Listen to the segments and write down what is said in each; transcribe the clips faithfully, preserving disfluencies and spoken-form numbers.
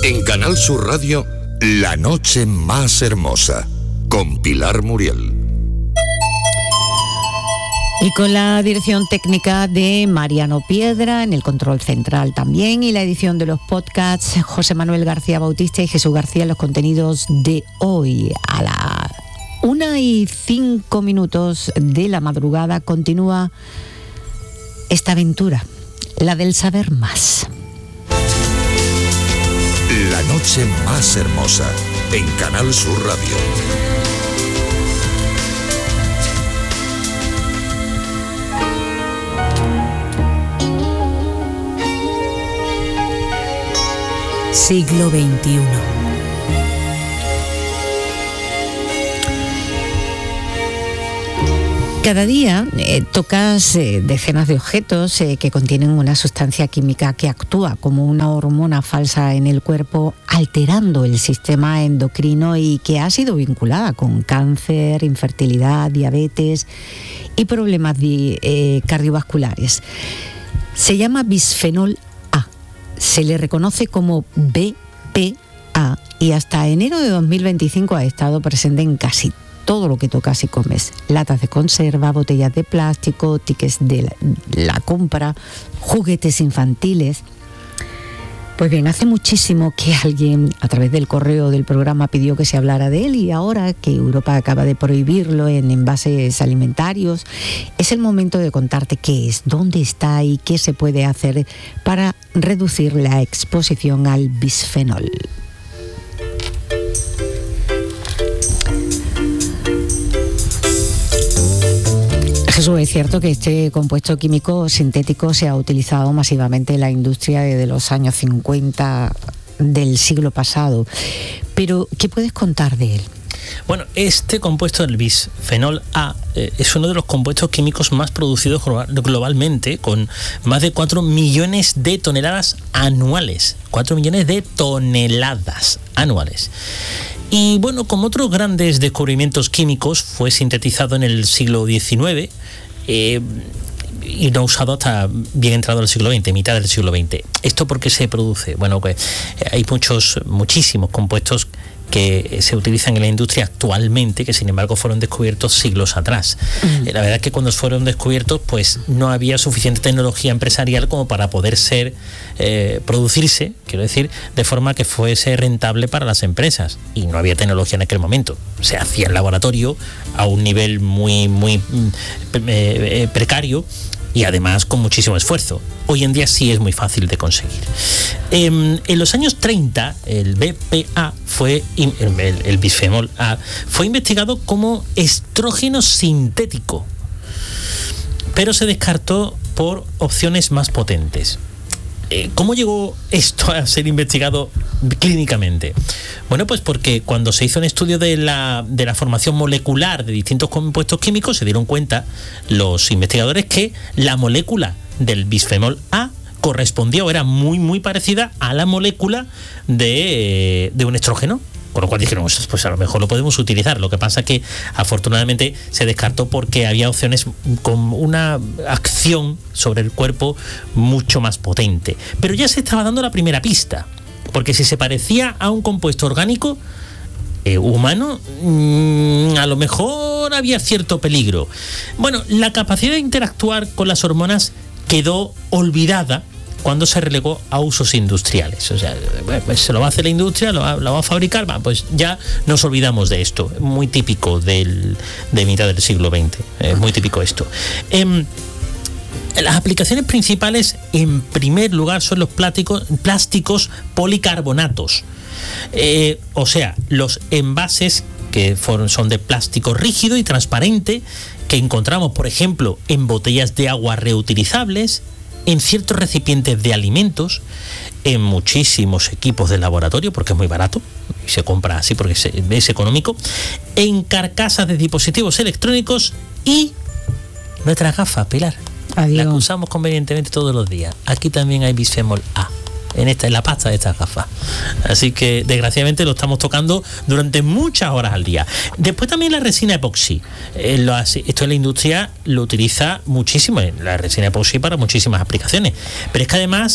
En Canal Sur Radio, La Noche Más Hermosa, con Pilar Muriel. Y con la dirección técnica de Mariano Piedra, en el control central también, y la edición de los podcasts, José Manuel García Bautista y Jesús García, los contenidos de hoy. A la una y cinco minutos de la madrugada continúa esta aventura, la del saber más. La Noche Más Hermosa, en Canal Sur Radio. Siglo veintiuno. Cada día eh, tocas eh, decenas de objetos eh, que contienen una sustancia química que actúa como una hormona falsa en el cuerpo, alterando el sistema endocrino y que ha sido vinculada con cáncer, infertilidad, diabetes y problemas de, eh, cardiovasculares. Se llama bisfenol A. Se le reconoce como B P A y hasta enero de dos mil veinticinco ha estado presente en casi todo lo que tocas y comes: latas de conserva, botellas de plástico, tickets de la, la compra, juguetes infantiles. Pues bien, hace muchísimo que alguien a través del correo del programa pidió que se hablara de él, y ahora que Europa acaba de prohibirlo en envases alimentarios, es el momento de contarte qué es, dónde está y qué se puede hacer para reducir la exposición al bisfenol. Jesús, es cierto que este compuesto químico sintético se ha utilizado masivamente en la industria desde los años cincuenta del siglo pasado, pero ¿qué puedes contar de él? Bueno, este compuesto, el bisfenol A, eh, es uno de los compuestos químicos más producidos globalmente, con más de cuatro millones de toneladas anuales. cuatro millones de toneladas anuales. Y bueno, como otros grandes descubrimientos químicos, fue sintetizado en el siglo diecinueve eh, y no usado hasta bien entrado el siglo veinte, mitad del siglo veinte. ¿Esto por qué se produce? Bueno, pues hay muchos, muchísimos compuestos que se utilizan en la industria actualmente, que sin embargo fueron descubiertos siglos atrás. Uh-huh. La verdad es que cuando fueron descubiertos, pues no había suficiente tecnología empresarial como para poder ser, eh, producirse, quiero decir, de forma que fuese rentable para las empresas. Y no había tecnología en aquel momento. Se hacía en laboratorio a un nivel muy, muy eh, precario, y además con muchísimo esfuerzo. Hoy en día sí es muy fácil de conseguir. Eh, en los años treinta, el B P A fue, el, el bisfenol A, fue investigado como estrógeno sintético, pero se descartó por opciones más potentes. ¿Cómo llegó esto a ser investigado clínicamente? Bueno, pues porque cuando se hizo un estudio de la, de la formación molecular de distintos compuestos químicos, se dieron cuenta los investigadores que la molécula del bisfenol A correspondía o era muy, muy parecida a la molécula de, de un estrógeno. Con lo cual dijeron, pues a lo mejor lo podemos utilizar. Lo que pasa es que afortunadamente se descartó porque había opciones con una acción sobre el cuerpo mucho más potente. Pero ya se estaba dando la primera pista, porque si se parecía a un compuesto orgánico eh, humano, mmm, a lo mejor había cierto peligro. Bueno, la capacidad de interactuar con las hormonas quedó olvidada cuando se relegó a usos industriales. O sea, pues se lo va a hacer la industria, lo va, lo va a fabricar, va, pues ya nos olvidamos de esto. Muy típico del, de mitad del siglo veinte, eh, muy típico esto. Eh, las aplicaciones principales, en primer lugar, son los plásticos, plásticos policarbonatos. Eh, o sea, los envases que son de plástico rígido y transparente, que encontramos, por ejemplo, en botellas de agua reutilizables, en ciertos recipientes de alimentos, en muchísimos equipos de laboratorio, porque es muy barato y se compra así porque es económico, en carcasas de dispositivos electrónicos y nuestras gafas, Pilar. Adiós. Las que usamos convenientemente todos los días. Aquí también hay bisfenol A. En esta, en la pasta de estas gafas. Así que desgraciadamente lo estamos tocando durante muchas horas al día. Después también la resina epoxi. Eh, lo, esto en la industria lo utiliza muchísimo, la resina epoxi para muchísimas aplicaciones. Pero es que además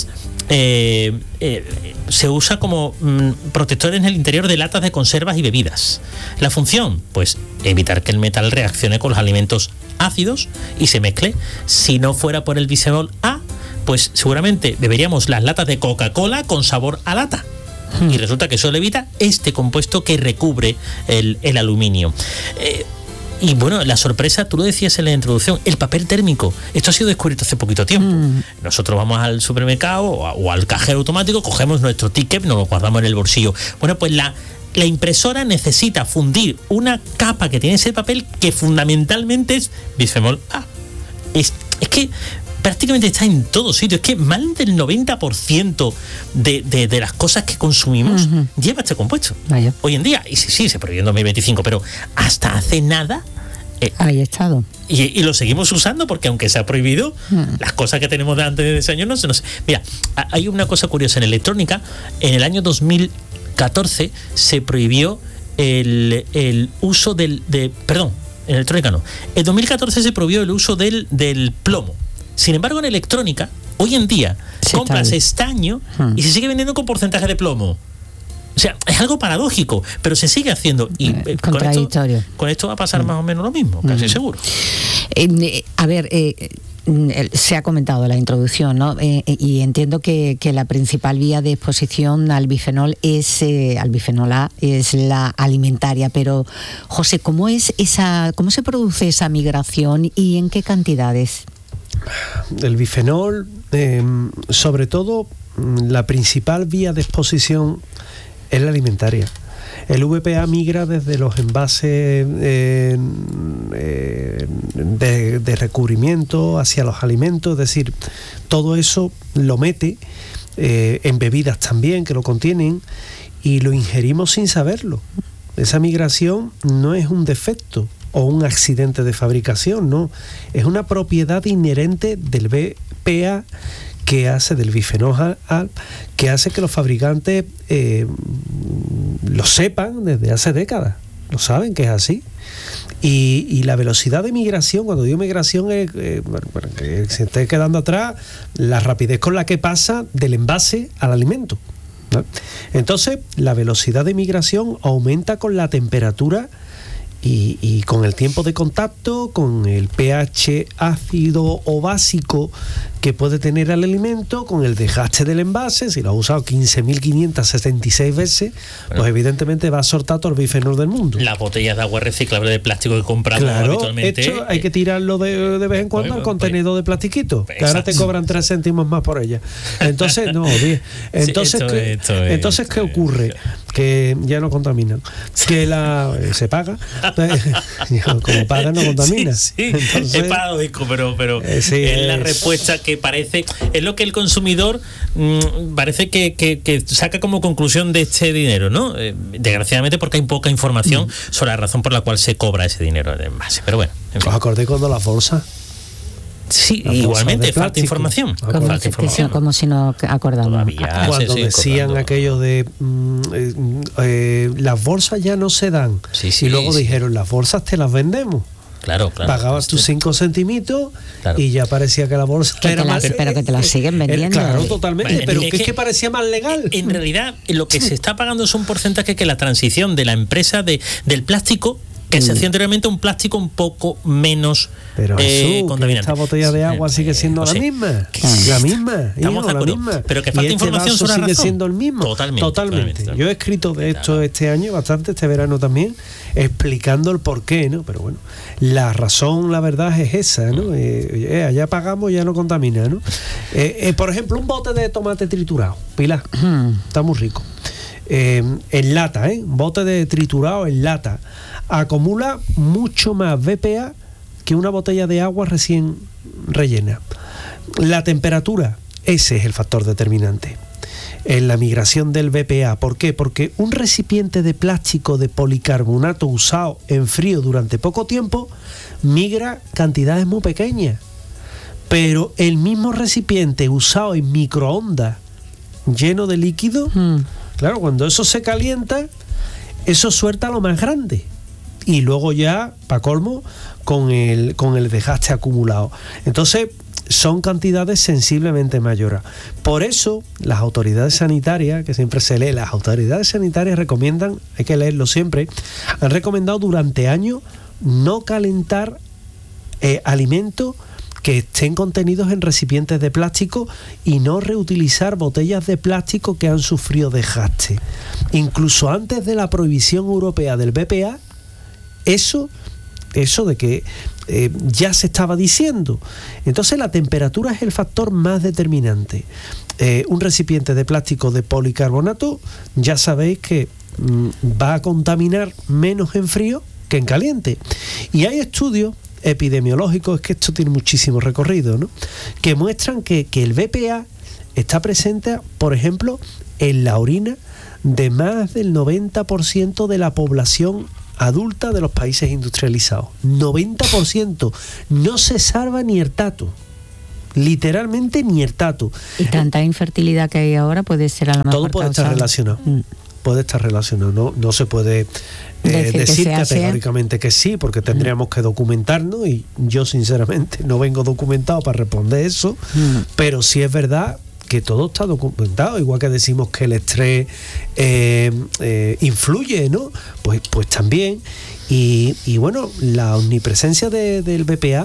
eh, eh, se usa como mm, protector en el interior de latas de conservas y bebidas. La función, pues evitar que el metal reaccione con los alimentos ácidos y se mezcle. Si no fuera por el bisfenol A, pues seguramente beberíamos las latas de Coca-Cola con sabor a lata. Hmm. Y resulta que eso le evita este compuesto que recubre el, el aluminio. Eh, Y bueno, la sorpresa, tú lo decías en la introducción, el papel térmico. Esto ha sido descubierto hace poquito tiempo. Mm. Nosotros vamos al supermercado o, a, o al cajero automático, cogemos nuestro ticket, nos lo guardamos en el bolsillo. Bueno, pues la, la impresora necesita fundir una capa que tiene ese papel que fundamentalmente es bisfenol A. Es, es que prácticamente está en todos sitios. Es que más del noventa por ciento de, de, de las cosas que consumimos uh-huh. lleva este compuesto. Vaya. Hoy en día, y sí, sí, se prohibió en dos mil veinticinco, pero hasta hace nada... Eh, Ahí ha estado. Y, y lo seguimos usando porque aunque se ha prohibido, uh-huh. las cosas que tenemos delante de ese año no se nos... Mira, hay una cosa curiosa en electrónica. En el año dos mil catorce se prohibió el, el uso del... De, perdón, en electrónica no. En dos mil catorce se prohibió el uso del, del plomo. Sin embargo, en electrónica, hoy en día, sí, compras estaño hmm. y se sigue vendiendo con porcentaje de plomo. O sea, es algo paradójico, pero se sigue haciendo. Y eh, con, esto, con esto va a pasar hmm. más o menos lo mismo, casi hmm. seguro. Eh, a ver, eh, se ha comentado la introducción, ¿no? Eh, y entiendo que, que la principal vía de exposición al bifenol es eh, al bifenol A es la alimentaria, pero José, ¿cómo es esa, cómo se produce esa migración y en qué cantidades? El bifenol, eh, sobre todo, la principal vía de exposición es la alimentaria. El V P A migra desde los envases eh, eh, de, de recubrimiento hacia los alimentos, es decir, todo eso lo mete eh, en bebidas también que lo contienen y lo ingerimos sin saberlo. Esa migración no es un defecto o un accidente de fabricación, no, es una propiedad inherente del V P A que hace del bifenol A, que hace que los fabricantes eh, lo sepan desde hace décadas, lo saben que es así. Y, y la velocidad de migración, cuando digo migración, es eh, para que se esté quedando atrás, la rapidez con la que pasa del envase al alimento, ¿no? Entonces, la velocidad de migración aumenta con la temperatura y, y con el tiempo de contacto, con el pH ácido o básico que puede tener el alimento, con el desgaste del envase. Si lo ha usado quince mil quinientas setenta y seis veces, bueno, pues evidentemente va a soltar todo el bifenol del mundo. Las botellas de agua reciclable de plástico que compramos claro, habitualmente. Esto hay que tirarlo de, de vez en cuando bueno, al contenedor pues, de plastiquito, que ahora te cobran tres céntimos más por ella. Entonces, no, bien. Entonces, sí, esto, ¿qué, esto es, entonces esto ¿qué es, ocurre? Que ya no contaminan. Que la eh, se paga. Como paga no contamina. Sí, sí. Entonces, es paradójico, pero, pero eh, sí, es, es la respuesta que parece, es lo que el consumidor mmm, parece que, que, que saca como conclusión de este dinero, ¿no? Eh, desgraciadamente porque hay poca información mm. sobre la razón por la cual se cobra ese dinero de envase. Pero bueno. En fin. ¿Os acordáis cuando las bolsas? Sí, la igualmente, falta información. Como, falta información. como si no acordamos. Todavía, cuando sí, sí, decían acordando. aquello de mm, eh, eh, las bolsas ya no se dan. Sí, sí, y luego sí. dijeron, las bolsas te las vendemos. Claro, claro. Pagabas tus cinco centimitos claro. y ya parecía que la bolsa que era la, más. Pero que te la siguen vendiendo. Claro, totalmente. Vale, pero es que es que, que parecía más legal. En realidad, lo que se está pagando es un porcentaje que la transición de la empresa de, del plástico, que mm. se hacía anteriormente un plástico un poco menos pero eh, Jesús, contaminante. Esta botella de agua sigue siendo eh, la sí. misma. Sí. La misma. Estamos hijo, de acuerdo. La misma. Pero que falta y información este sobre la sigue razón. siendo el mismo. Totalmente. Totalmente. totalmente. Yo he escrito de esto claro. este año bastante, este verano también, explicando el porqué, ¿no? Pero bueno, la razón, la verdad es esa, ¿no? Mm. Eh, eh, allá pagamos, ya no contamina, ¿no? eh, eh, por ejemplo, un bote de tomate triturado, Pilar, mm. está muy rico. Eh, en lata, ¿eh? Un bote de triturado en lata acumula mucho más V P A que una botella de agua recién rellena. La temperatura, ese es el factor determinante en la migración del V P A. ¿Por qué? Porque un recipiente de plástico de policarbonato usado en frío durante poco tiempo migra cantidades muy pequeñas, pero el mismo recipiente usado en microondas lleno de líquido, mm. claro, cuando eso se calienta, eso suelta lo más grande. Y luego ya, para colmo, con el, con el desgaste acumulado. Entonces, son cantidades sensiblemente mayores. Por eso, las autoridades sanitarias, que siempre se lee, las autoridades sanitarias recomiendan, hay que leerlo siempre, han recomendado durante años no calentar eh, alimentos que estén contenidos en recipientes de plástico y no reutilizar botellas de plástico que han sufrido desgaste. Incluso antes de la prohibición europea del B P A, eso, eso de que eh, ya se estaba diciendo. Entonces la temperatura es el factor más determinante. Eh, un recipiente de plástico de policarbonato, ya sabéis que mm, va a contaminar menos en frío que en caliente. Y hay estudios epidemiológicos, es que esto tiene muchísimo recorrido, ¿no?, que muestran que, que el B P A está presente, por ejemplo, en la orina de más del noventa por ciento de la población adulta de los países industrializados. noventa por ciento. No se salva ni el tato. Literalmente ni el tato. Y tanta infertilidad que hay ahora puede ser a lo mejor todo puede causado. estar relacionado. Mm. Puede estar relacionado. No, no se puede eh, decir, decir que categóricamente sea. que sí, porque tendríamos mm. que documentarnos, y yo sinceramente no vengo documentado para responder eso, mm. pero sí es verdad que todo está documentado, igual que decimos que el estrés eh, eh, influye, ¿no? Pues, pues también. Y, y bueno, la omnipresencia de, del B P A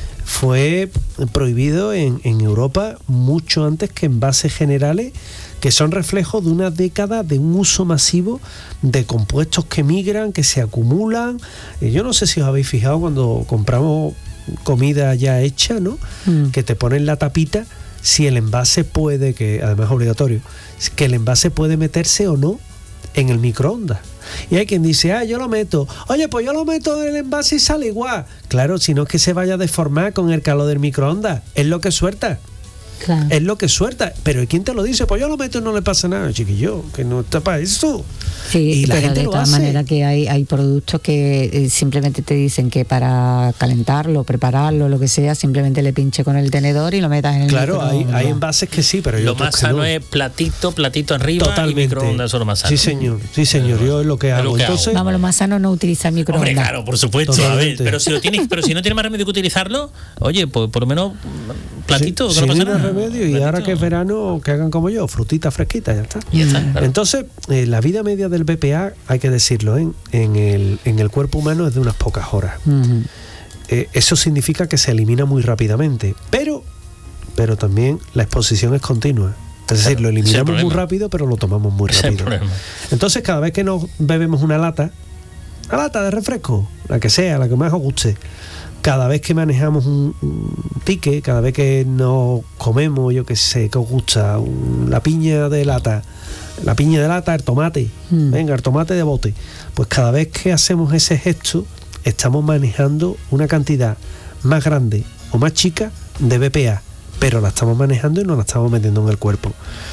fue prohibido en, en Europa mucho antes que envases generales, que son reflejos de una década de un uso masivo de compuestos que migran, que se acumulan. Eh, yo no sé si os habéis fijado cuando compramos comida ya hecha, ¿no? Mm. Que te ponen la tapita, si el envase puede, que además es obligatorio, que el envase puede meterse o no en el microondas. Y hay quien dice, ah, yo lo meto. Oye, pues yo lo meto en el envase y sale igual. Claro, si no es que se vaya a deformar con el calor del microondas. Es lo que suelta. Claro. Es lo que suelta. Pero ¿quién te lo dice? Pues yo lo meto y no le pasa nada, chiquillo, que no está para eso. Sí, y la pero gente de lo todas hace. maneras que hay, hay productos que eh, simplemente te dicen que para calentarlo, prepararlo, lo que sea, simplemente le pinche con el tenedor y lo metas en el claro, microondas. Claro, hay, hay envases que sí, pero lo más sano no. es platito, platito arriba. Totalmente. Y microondas, eso es lo más sano. Sí, señor, sí, señor, yo es lo que hago. Lo que Entonces, hago. Vamos, lo más sano no utilizar microondas. Hombre, claro, por supuesto. A ver, pero si lo tienes, pero si no tienes más remedio que utilizarlo, oye, pues por lo menos platito, sí, que no sí, pasa nada. remedio, y platito. Ahora que es verano, que hagan como yo, frutita fresquita, ya está. Ya está, claro. Entonces, eh, la vida media del B P A, hay que decirlo, ¿eh? en, el, en el cuerpo humano es de unas pocas horas. Uh-huh. Eh, eso significa que se elimina muy rápidamente, pero, pero también la exposición es continua. Es decir, lo eliminamos muy rápido, pero lo tomamos muy rápido. Entonces, cada vez que nos bebemos una lata, una lata de refresco, la que sea, la que más os guste, cada vez que manejamos un, un tique, cada vez que nos comemos, yo qué sé, que os gusta, un, la piña de lata, la piña de lata, el tomate, mm. venga, el tomate de bote, pues cada vez que hacemos ese gesto, estamos manejando una cantidad más grande o más chica de B P A, pero la estamos manejando y no la estamos metiendo en el cuerpo.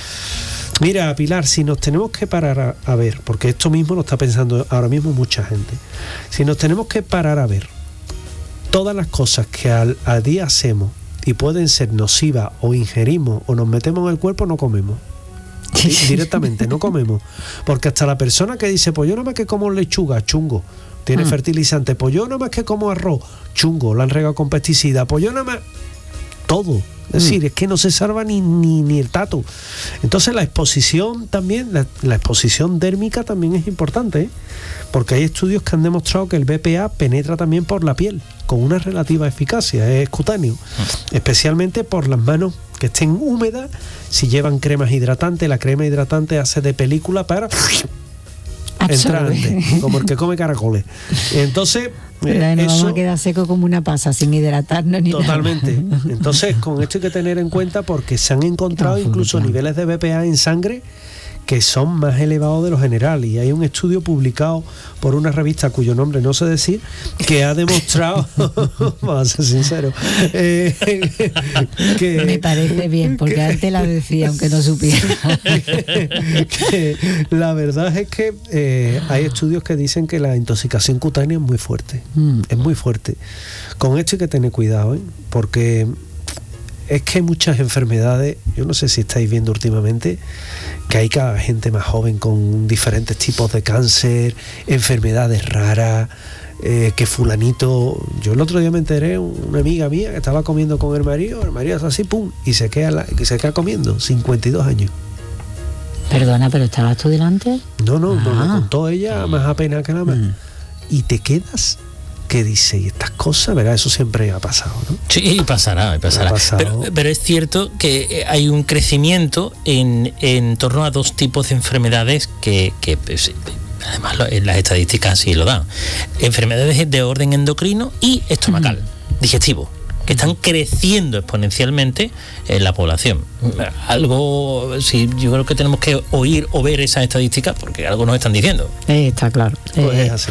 Mira, Pilar, si nos tenemos que parar a, a ver, porque esto mismo lo está pensando ahora mismo mucha gente, si nos tenemos que parar a ver todas las cosas que al, al día hacemos y pueden ser nocivas o ingerimos o nos metemos en el cuerpo, no comemos. Directamente, no comemos. Porque hasta la persona que dice, pues yo nada más que como lechuga, chungo, tiene mm. fertilizante, pues yo nada más que como arroz, chungo, lo han regado con pesticidas, pues yo nada más... Todo. Es decir, mm. es que no se salva ni, ni, ni el tato. Entonces la exposición también, la, la exposición dérmica también es importante, ¿eh? Porque hay estudios que han demostrado que el B P A penetra también por la piel, con una relativa eficacia, es cutáneo, mm. especialmente por las manos que estén húmedas, si llevan cremas hidratantes, la crema hidratante hace de película para... entrar antes, como el que come caracoles. Entonces, pero eh, no eso, vamos a quedar seco como una pasa, sin hidratarnos ni totalmente. nada. Entonces, con esto hay que tener en cuenta porque se han encontrado no, incluso no. niveles de B P A en sangre que son más elevados de lo general, y hay un estudio publicado por una revista cuyo nombre no sé decir, que ha demostrado vamos a ser sinceros, eh, que me parece bien, porque que, antes la decía aunque no supiera. Que la verdad es que eh, hay estudios que dicen que la intoxicación cutánea es muy fuerte, mm. es muy fuerte. Con esto hay que tener cuidado, ¿eh? Porque es que hay muchas enfermedades, yo no sé si estáis viendo últimamente que hay cada gente más joven con diferentes tipos de cáncer, enfermedades raras, eh, que fulanito... Yo el otro día me enteré, una amiga mía que estaba comiendo con el marido, el marido hace así, pum, y se queda, la, se queda comiendo, cincuenta y dos años. Perdona, ¿pero estabas tú delante? No, no, ah. nos lo contó ella más apenas que nada más. Mm. Y te quedas... que dice, y estas cosas, ¿verdad? Eso siempre ha pasado, ¿no? Sí, pasará, pasará. Pero, pero es cierto que hay un crecimiento en, en torno a dos tipos de enfermedades que, que pues, además las estadísticas sí lo dan. Enfermedades de orden endocrino y estomacal, uh-huh. digestivo, que están creciendo exponencialmente en la población. Algo, sí, yo creo que tenemos que oír o ver esas estadísticas porque algo nos están diciendo. Eh, está claro. Pues eh, es así.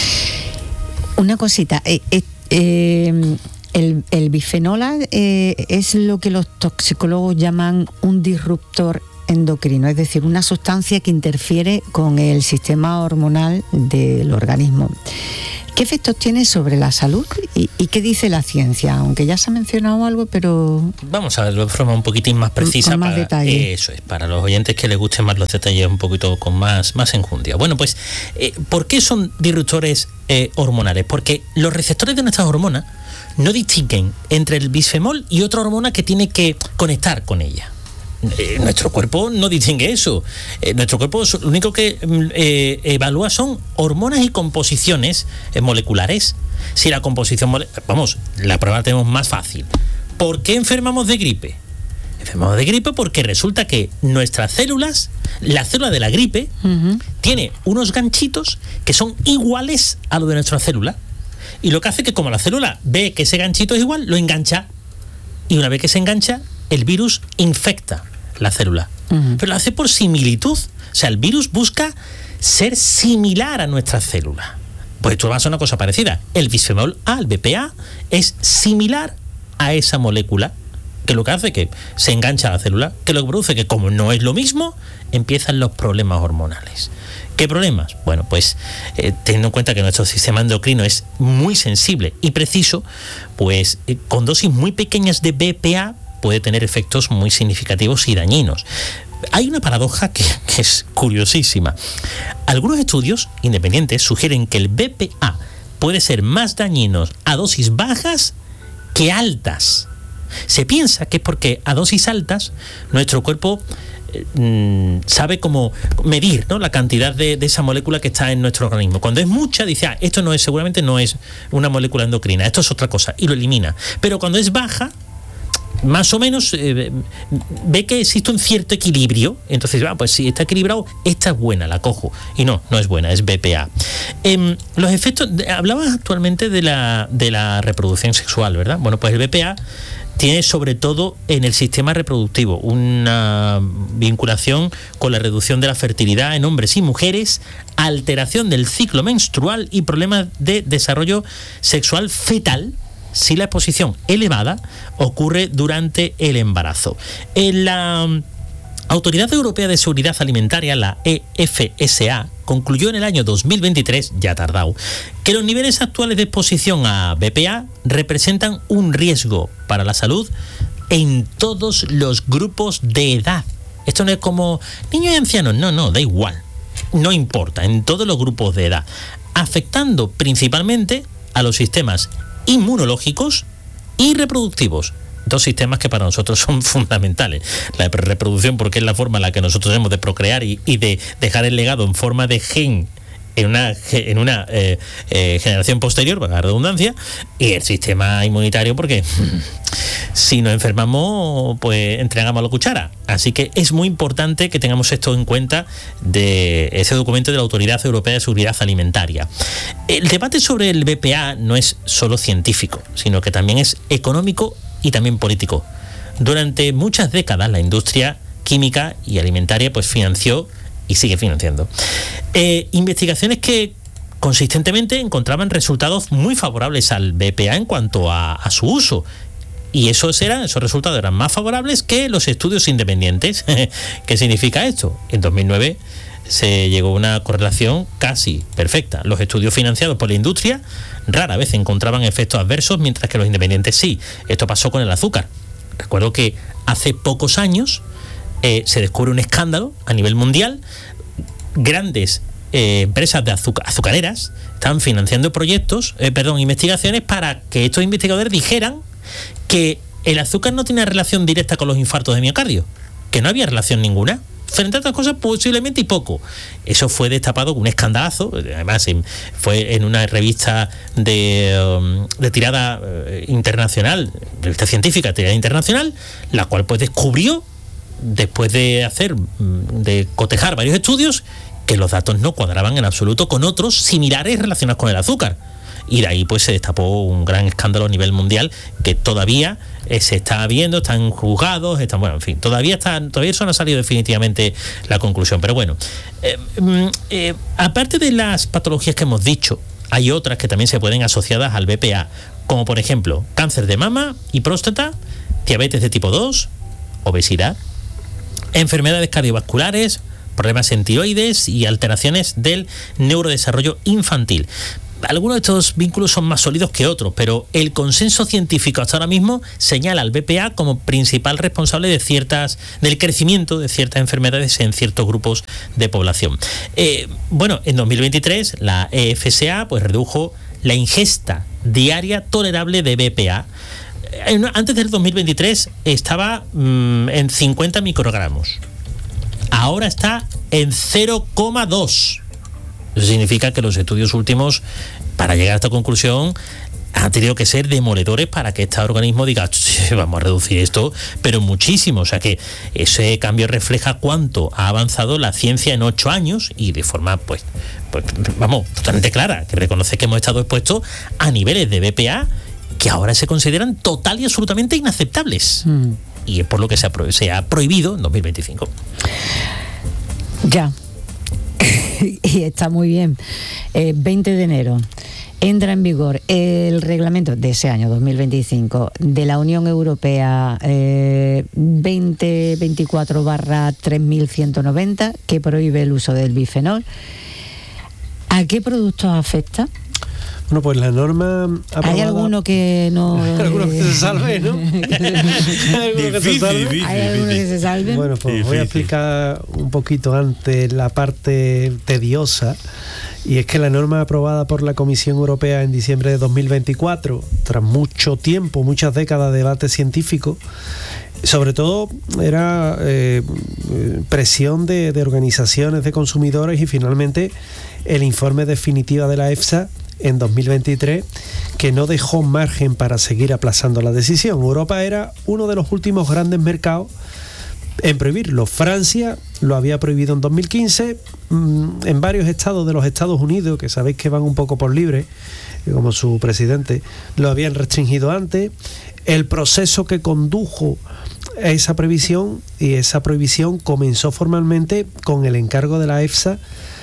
Una cosita, eh, eh, eh, el, el bifenol A eh, es lo que los toxicólogos llaman un disruptor endocrino, es decir, una sustancia que interfiere con el sistema hormonal del organismo. ¿Qué efectos tiene sobre la salud y, y qué dice la ciencia? Aunque ya se ha mencionado algo, pero... Vamos a verlo de forma un poquitín más precisa. Con más para, detalle. Eso es, para los oyentes que les gusten más los detalles un poquito con más, más enjundia. Bueno, pues, eh, ¿por qué son disruptores eh, hormonales? Porque los receptores de nuestras hormonas no distinguen entre el bisfenol y otra hormona que tiene que conectar con ella. Eh, nuestro cuerpo no distingue eso. Eh, nuestro cuerpo lo único que eh, evalúa son hormonas y composiciones eh, moleculares. Si la composición, mole- vamos, la prueba la tenemos más fácil. ¿Por qué enfermamos de gripe? Enfermamos de gripe porque resulta que nuestras células, la célula de la gripe, uh-huh. tiene unos ganchitos que son iguales a lo de nuestra célula. Y lo que hace que como la célula ve que ese ganchito es igual, lo engancha. Y una vez que se engancha, el virus infecta la célula. Uh-huh. Pero lo hace por similitud. O sea, el virus busca ser similar a nuestra célula. Pues esto va a ser una cosa parecida. El bisfenol A, el B P A, es similar a esa molécula, que lo que hace que se engancha a la célula, que lo que produce que como no es lo mismo, empiezan los problemas hormonales. ¿Qué problemas? Bueno, pues eh, teniendo en cuenta que nuestro sistema endocrino es muy sensible y preciso, pues eh, con dosis muy pequeñas de B P A puede tener efectos muy significativos y dañinos. Hay una paradoja que, que es curiosísima. Algunos estudios independientes sugieren que el B P A puede ser más dañino a dosis bajas que altas. Se piensa que es porque a dosis altas nuestro cuerpo eh, sabe cómo medir, ¿no?, la cantidad de, de esa molécula que está en nuestro organismo. Cuando es mucha, dice, ah, esto no es, seguramente no es una molécula endocrina, esto es otra cosa, y lo elimina. Pero cuando es baja, más o menos eh, ve que existe un cierto equilibrio, entonces, ah, pues si está equilibrado, esta es buena, la cojo. Y no, no es buena, es B P A. Eh, los efectos, de, hablabas actualmente de la, de la reproducción sexual, ¿verdad? Bueno, pues el B P A tiene sobre todo en el sistema reproductivo una vinculación con la reducción de la fertilidad en hombres y mujeres, alteración del ciclo menstrual y problemas de desarrollo sexual fetal si la exposición elevada ocurre durante el embarazo. En la Autoridad Europea de Seguridad Alimentaria, la E F S A, concluyó en el año dos mil veintitrés, ya tardado, que los niveles actuales de exposición a B P A representan un riesgo para la salud en todos los grupos de edad. Esto no es como niños y ancianos, no, no, da igual, no importa, en todos los grupos de edad, afectando principalmente a los sistemas inmunológicos y reproductivos. Dos sistemas que para nosotros son fundamentales. La reproducción porque es la forma en la que nosotros tenemos de procrear y, y de dejar el legado en forma de gen en una, en una eh, eh, generación posterior, para la redundancia, y el sistema inmunitario porque si nos enfermamos, pues entregamos la cuchara. Así que es muy importante que tengamos esto en cuenta de ese documento de la Autoridad Europea de Seguridad Alimentaria. El debate sobre el B P A no es solo científico, sino que también es económico y también político. Durante muchas décadas la industria química y alimentaria pues financió y sigue financiando eh, investigaciones que consistentemente encontraban resultados muy favorables al B P A en cuanto a, a su uso, y esos eran esos resultados eran más favorables que los estudios independientes. ¿Qué significa esto? En dos mil nueve se llegó a una correlación casi perfecta. Los estudios financiados por la industria rara vez encontraban efectos adversos, mientras que los independientes sí. Esto pasó con el azúcar. Recuerdo que hace pocos años eh, se descubre un escándalo a nivel mundial. Grandes eh, empresas de azuc- azucareras estaban financiando proyectos, eh, perdón, investigaciones para que estos investigadores dijeran que el azúcar no tenía relación directa con los infartos de miocardio, que no había relación ninguna. Frente a otras cosas, posiblemente y poco. Eso fue destapado con un escandalazo, además en, fue en una revista de, um, de tirada uh, internacional, revista científica de tirada internacional, la cual pues descubrió, después de hacer, de cotejar varios estudios, que los datos no cuadraban en absoluto con otros similares relacionados con el azúcar. Y de ahí pues se destapó un gran escándalo a nivel mundial que todavía eh, se está viendo, están juzgados, están, bueno, en fin, todavía están, todavía eso no ha salido definitivamente la conclusión. Pero bueno, eh, eh, aparte de las patologías que hemos dicho, hay otras que también se pueden asociadas al B P A, como por ejemplo cáncer de mama y próstata, diabetes de tipo dos, obesidad, enfermedades cardiovasculares, problemas en tiroides y alteraciones del neurodesarrollo infantil. Algunos de estos vínculos son más sólidos que otros, pero el consenso científico hasta ahora mismo señala al B P A como principal responsable de ciertas, del crecimiento de ciertas enfermedades en ciertos grupos de población. Eh, bueno, en dos mil veintitrés la E F S A pues redujo la ingesta diaria tolerable de B P A. Antes del dos mil veintitrés estaba mmm, en cincuenta microgramos. Ahora está en cero coma dos. Eso significa que los estudios últimos, para llegar a esta conclusión, han tenido que ser demoledores para que este organismo diga, vamos a reducir esto, pero muchísimo. O sea que ese cambio refleja cuánto ha avanzado la ciencia en ocho años y de forma, pues, pues vamos, totalmente clara, que reconoce que hemos estado expuestos a niveles de B P A que ahora se consideran total y absolutamente inaceptables. Mm. Y es por lo que se ha, pro- se ha prohibido en dos mil veinticinco. Ya. Y está muy bien. Eh, veinte de enero entra en vigor el reglamento de ese año dos mil veinticinco de la Unión Europea eh, veinte veinticuatro barra tres mil ciento noventa, que prohíbe el uso del bifenol. ¿A qué productos afecta? Bueno, pues la norma aprobada... ¿Hay alguno que no...? Hay alguno que se salve, ¿no? ¿Hay alguno que se salve? ¿Hay alguno que se salve? Bueno, pues difícil. Voy a explicar un poquito antes la parte tediosa, y es que la norma aprobada por la Comisión Europea en diciembre de dos mil veinticuatro, tras mucho tiempo, muchas décadas de debate científico, sobre todo era eh, presión de, de organizaciones de consumidores y finalmente el informe definitivo de la EFSA en dos mil veintitrés, que no dejó margen para seguir aplazando la decisión. Europa era uno de los últimos grandes mercados en prohibirlo. Francia lo había prohibido en dos mil quince, en varios estados de los Estados Unidos, que sabéis que van un poco por libre, como su presidente, lo habían restringido antes. El proceso que condujo a esa previsión y esa prohibición comenzó formalmente con el encargo de la EFSA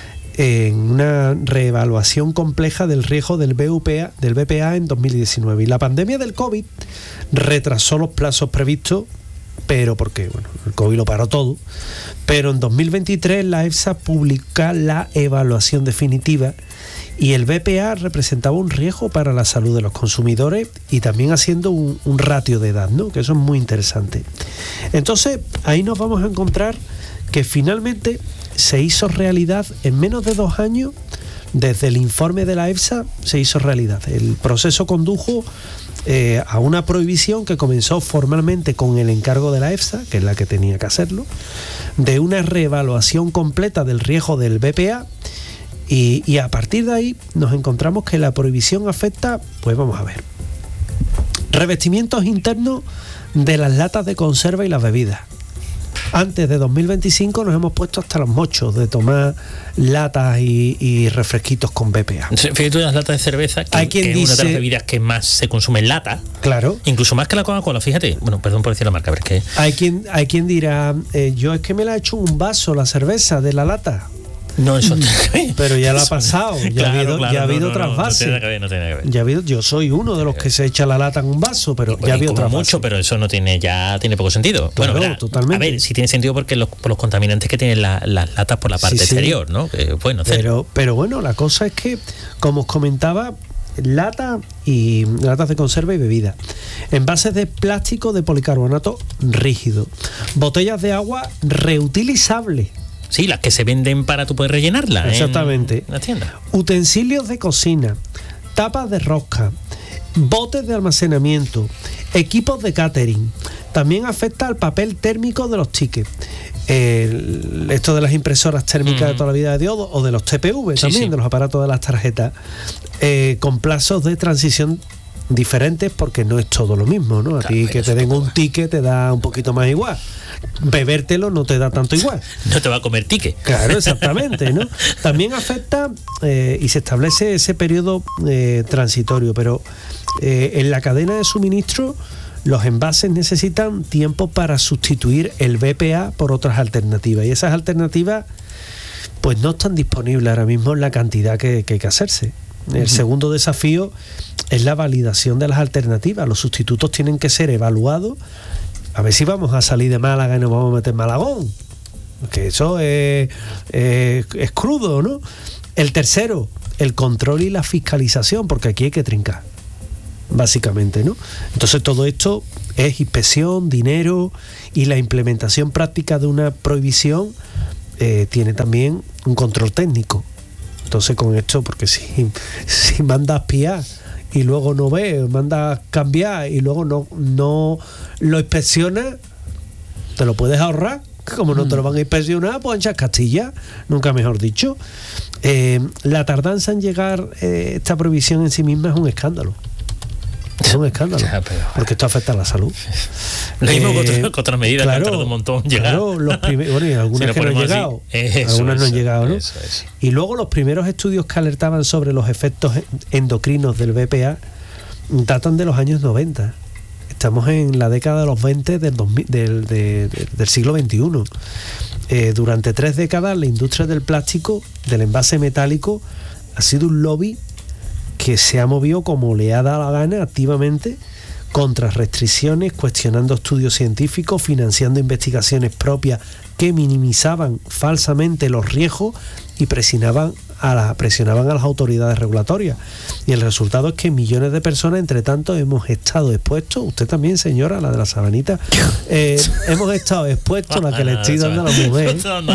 en una reevaluación compleja del riesgo del B P A, del B P A en dos mil diecinueve. Y la pandemia del COVID retrasó los plazos previstos, pero porque bueno, el COVID lo paró todo. Pero en dos mil veintitrés la EFSA publica la evaluación definitiva y el B P A representaba un riesgo para la salud de los consumidores y también haciendo un, un ratio de edad, ¿no? Que eso es muy interesante. Entonces, ahí nos vamos a encontrar que finalmente se hizo realidad en menos de dos años. Desde el informe de la EFSA se hizo realidad. El proceso condujo eh, a una prohibición que comenzó formalmente con el encargo de la EFSA, que es la que tenía que hacerlo, de una reevaluación completa del riesgo del B P A, y, y a partir de ahí nos encontramos que la prohibición afecta, pues vamos a ver, revestimientos internos de las latas de conserva y las bebidas. Antes de dos mil veinticinco nos hemos puesto hasta los mochos de tomar latas y, y refresquitos con B P A. Fíjate, las latas de cerveza, que, Hay quien que dice, es una de las bebidas que más se consume en lata. Claro. Incluso más que la Coca-Cola, fíjate. Bueno, perdón por decir la marca, pero es que... Hay quien, hay quien dirá, eh, yo es que me la he hecho en un vaso, la cerveza de la lata. No, eso no pero ya lo ha pasado, ya claro, ha habido, claro, ya ha habido no, otras no, bases. No tiene que ver, no tiene que ver. Ya ha habido, yo soy uno de los que se echa la lata en un vaso, pero y, ya ha habido otras mucho, bases. Pero eso no tiene, ya tiene poco sentido. Claro, bueno, verá, totalmente. A ver, sí tiene sentido porque los, por los contaminantes que tienen la, las latas por la parte sí, sí. exterior, ¿no? Que, bueno, pero, pero bueno, la cosa es que, como os comentaba, lata y latas de conserva y bebida, envases de plástico de policarbonato rígido, botellas de agua reutilizables. Sí, las que se venden para tú poder rellenarla. Exactamente. En la tienda. Utensilios de cocina, tapas de rosca, botes de almacenamiento, equipos de catering. También afecta al papel térmico de los tickets. El, esto de las impresoras térmicas uh-huh. de toda la vida de Dios, o de los T P V sí, también, sí. de los aparatos de las tarjetas, eh, con plazos de transición diferentes, porque no es todo lo mismo, ¿no? A claro, ti que te den un igual. ticket te da un poquito más igual. Bebértelo no te da tanto igual. No te va a comer ticket. Claro, exactamente, ¿no? También afecta eh, y se establece ese periodo eh, transitorio, pero eh, en la cadena de suministro los envases necesitan tiempo para sustituir el B P A por otras alternativas, y esas alternativas pues no están disponibles ahora mismo en la cantidad que, que hay que hacerse. El uh-huh. segundo desafío es la validación de las alternativas. Los sustitutos tienen que ser evaluados, a ver si vamos a salir de Málaga y nos vamos a meter en Malagón, que eso es, es, es crudo, ¿no? El tercero, el control y la fiscalización, porque aquí hay que trincar, básicamente, ¿no? Entonces todo esto es inspección, dinero, y la implementación práctica de una prohibición eh, tiene también un control técnico. Entonces con esto, porque si, si mandas piar y luego no ves, mandas cambiar y luego no, no lo inspeccionas, te lo puedes ahorrar. Como no te lo van a inspeccionar, pues echar Castilla, nunca mejor dicho. Eh, la tardanza en llegar eh, esta prohibición en sí misma es un escándalo. Es un escándalo, ya, pero, porque esto afecta a la salud. Lo mismo eh, con otras medidas claro, que han tardado un montón en llegar. Claro, los primer, bueno, y algunas si que no han llegado. Eso, algunas eso, no han llegado, ¿no? Eso, eso. Y luego los primeros estudios que alertaban sobre los efectos endocrinos del B P A datan de los años noventa. Estamos en la década de los veinte del, dos mil, del, de, de, del siglo veintiuno. Eh, durante tres décadas la industria del plástico, del envase metálico, ha sido un lobby que se ha movido como le ha dado la gana activamente contra restricciones, cuestionando estudios científicos, financiando investigaciones propias que minimizaban falsamente los riesgos y presionaban a, la, presionaban a las autoridades regulatorias. Y el resultado es que millones de personas, entre tanto, hemos estado expuestos, usted también, señora, la de la sabanita, eh, hemos estado expuestos, la que le estoy dando a la mujer.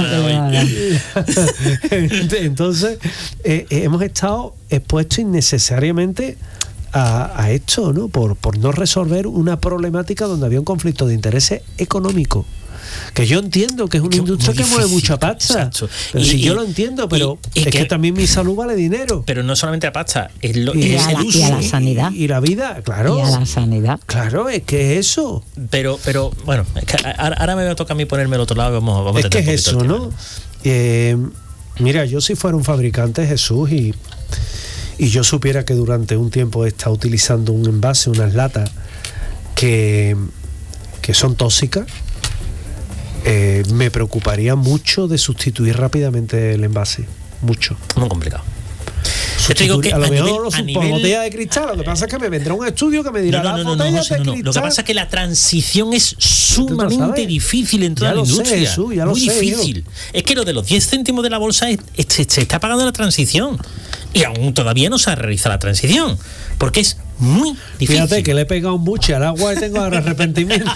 Entonces, eh, hemos estado expuestos innecesariamente a, a esto, ¿no? Por, por no resolver una problemática donde había un conflicto de intereses económico. Que yo entiendo que es una que industria que mueve mucha pasta. Pero y, si y, yo lo entiendo, pero y, y es que, que también mi salud vale dinero. Pero no solamente a pasta, es, lo, y, es a el la, uso. Y a la sanidad. Y, y la vida, claro. Y a la sanidad. Claro, es que es eso. Pero, pero bueno, es que ahora, ahora me va a tocar a mí ponerme al otro lado. Vamos, vamos es a que es eso, ¿no? Eh, mira, yo si fuera un fabricante, Jesús, y, y yo supiera que durante un tiempo está utilizando un envase, unas latas que, que son tóxicas, Eh, me preocuparía mucho de sustituir rápidamente el envase. Mucho. Muy complicado. Yo te digo que a lo a mejor nivel, lo supo, nivel, botella de cristal. Lo que pasa es que me vendrá un estudio que me dirá no, no, no, las botellas no, no, no, de no, cristal. Lo que pasa es que la transición es sumamente difícil en toda la industria. Sé, Jesús, ya Muy lo sé, difícil. Yo. Es que lo de los diez céntimos de la bolsa es, es, se, se está pagando la transición. Y aún todavía no se ha realizado la transición. Porque es muy difícil. Fíjate que le he pegado un buche al agua y tengo arrepentimiento.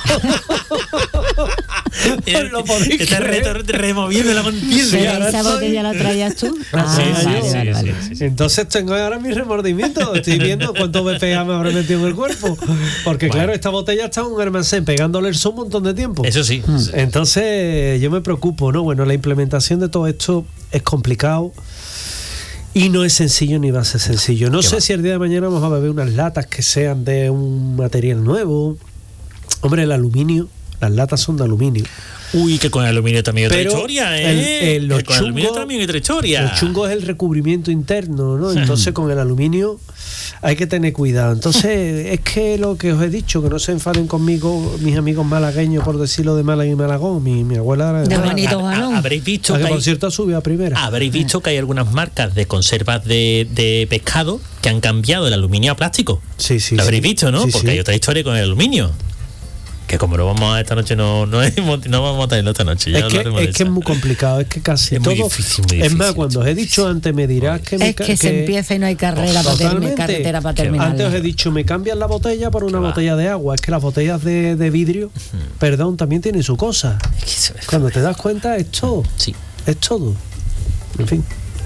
Lo podéis Estás re- removiendo la conciencia. ¿Esa botella la traías tú? Ah, sí, sí, vale, sí, vale, sí, vale. sí, sí. Entonces tengo ahora mi remordimiento. Estoy viendo cuánto B P A me habré metido en el cuerpo. Porque bueno, claro, esta botella está en un almacén pegándole el sol un montón de tiempo. Eso sí. Entonces yo me preocupo, ¿no? Bueno, la implementación de todo esto es complicado. Y no es sencillo ni va a ser sencillo. No sé va? si el día de mañana vamos a beber unas latas que sean de un material nuevo. Hombre, el aluminio, las latas son de aluminio. Uy, que con el aluminio también hay otra historia, ¿eh? El, el, que con el aluminio también hay otra historia. El chungo es el recubrimiento interno, ¿no? Entonces con el aluminio hay que tener cuidado. Entonces es que lo que os he dicho, que no se enfaden conmigo mis amigos malagueños por decirlo de Málaga y Malagón. Mi, mi abuela era de, de Málaga. bonito balón. Habréis visto que, que por hay, cierto subió a primera. Habréis visto que hay algunas marcas de conservas de, de pescado que han cambiado el aluminio a plástico. Sí, sí. Lo habréis sí. visto, ¿no? Sí, Porque sí. hay otra historia con el aluminio. Que como no vamos a esta noche, no, no, es, no vamos a tenerlo esta noche. Ya es que, es, que es muy complicado, es que casi es todo. Muy difícil, muy difícil, es más, cuando os he dicho antes, me dirás que. Es me, que, que se empieza y no hay carrera para terminar, carretera para terminar. Antes os he dicho, me cambian la botella por una botella de agua. Es que las botellas de, de vidrio, uh-huh. perdón, también tienen su cosa. Es que cuando te das cuenta, esto. Sí. es todo. En fin.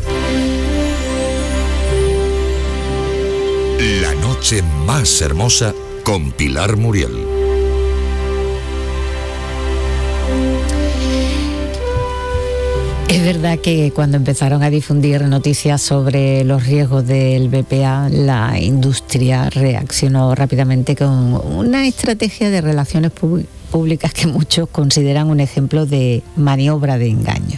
La noche más hermosa con Pilar Muriel. Es verdad que cuando empezaron a difundir noticias sobre los riesgos del B P A, la industria reaccionó rápidamente con una estrategia de relaciones públicas que muchos consideran un ejemplo de maniobra de engaño.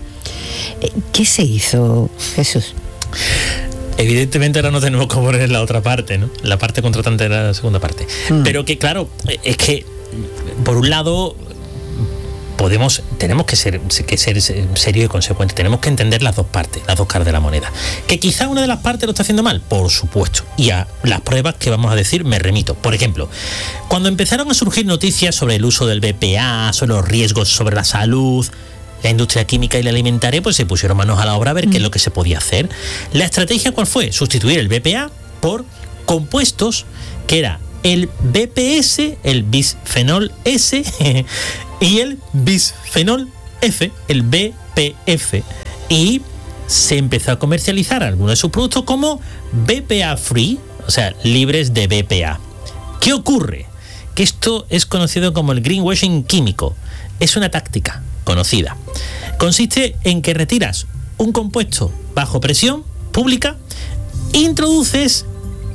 ¿Qué se hizo, Jesús? Evidentemente ahora no tenemos que poner la otra parte, ¿no? La parte contratante era la segunda parte. Mm. Pero que claro, es que por un lado podemos, tenemos que ser, que ser serios y consecuentes, tenemos que entender las dos partes, las dos caras de la moneda. Que quizá una de las partes lo está haciendo mal, por supuesto, y a las pruebas que vamos a decir me remito. Por ejemplo, cuando empezaron a surgir noticias sobre el uso del B P A, sobre los riesgos sobre la salud, la industria química y la alimentaria, pues se pusieron manos a la obra a ver mm. qué es lo que se podía hacer. ¿La estrategia cuál fue? Sustituir el B P A por compuestos que era el B P S, el bisfenol S y el bisfenol F, el B P F. Y se empezó a comercializar algunos de sus productos como B P A free, o sea, libres de B P A. ¿Qué ocurre? Que esto es conocido como el greenwashing químico. Es una táctica conocida. Consiste en que retiras un compuesto bajo presión pública, introduces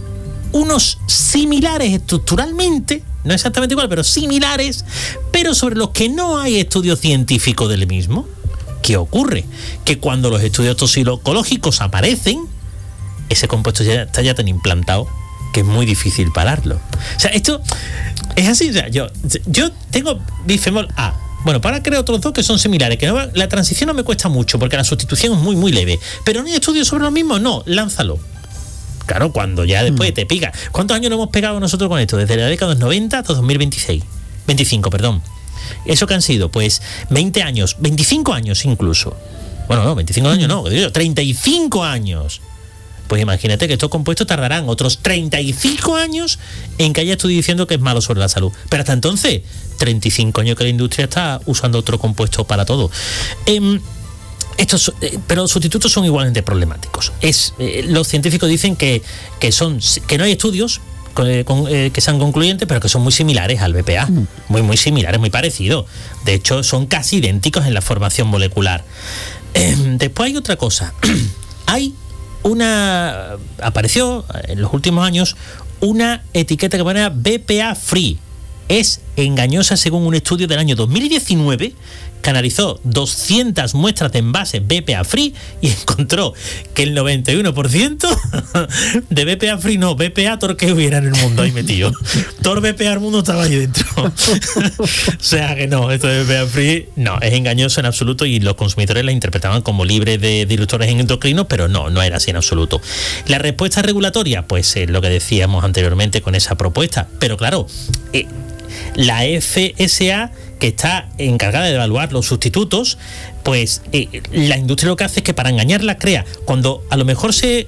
unos similares estructuralmente, no exactamente igual, pero similares, pero sobre los que no hay estudio científico del mismo. ¿Qué ocurre? Que cuando los estudios toxicológicos aparecen, ese compuesto ya está ya tan implantado que es muy difícil pararlo. O sea, esto es así. O sea, yo, yo tengo bifenol A. Bueno, para crear otros dos que son similares, que no va, la transición no me cuesta mucho porque la sustitución es muy, muy leve. Pero no hay estudios sobre lo mismo, no, lánzalo. Claro, cuando ya después mm. te pica. ¿Cuántos años nos hemos pegado nosotros con esto? Desde la década de los noventa hasta dos mil veintiséis. veinticinco, perdón. ¿Eso que han sido? Pues veinte años, veinticinco años incluso. Bueno, no, veinticinco años no, treinta y cinco años. Pues imagínate que estos compuestos tardarán otros treinta y cinco años en que haya estudios diciendo que es malo sobre la salud. Pero hasta entonces, treinta y cinco años que la industria está usando otro compuesto para todo. Eh, Estos, eh, pero los sustitutos son igualmente problemáticos. Es, eh, los científicos dicen que, que, son, que no hay estudios con, eh, con, eh, que sean concluyentes, pero que son muy similares al B P A. Mm. Muy, muy similares, muy parecidos. De hecho, son casi idénticos en la formación molecular. Eh, después hay otra cosa. Hay una... Apareció en los últimos años una etiqueta que ponía B P A free. Es engañosa según un estudio del año dos mil diecinueve que analizó doscientas muestras de envases B P A free y encontró que el noventa y uno por ciento de B P A free, no, B P A todo que hubiera en el mundo ahí metido. Todo el B P A del mundo estaba ahí dentro. O sea que no, esto de B P A free no, es engañoso en absoluto y los consumidores la interpretaban como libre de disruptores endocrinos, pero no, no era así en absoluto. La respuesta regulatoria, pues es lo que decíamos anteriormente con esa propuesta, pero claro, eh, la F S A, que está encargada de evaluar los sustitutos, pues eh, la industria lo que hace es que para engañarla crea, cuando a lo mejor se